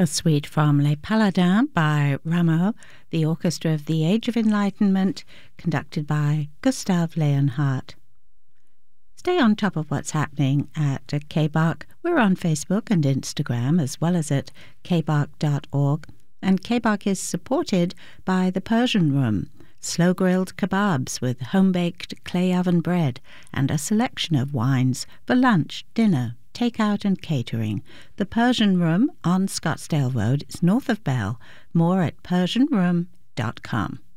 A suite from Les Paladins by Rameau, the Orchestra of the Age of Enlightenment, conducted by Gustav Leonhardt. Stay on top of what's happening at KBARC. We're on Facebook and Instagram, as well as at kbarc.org. And KBARC is supported by the Persian Room, slow-grilled kebabs with home-baked clay oven bread, and a selection of wines for lunch, dinner, takeout and catering. The Persian Room on Scottsdale Road is north of Bell. More at persianroom.com.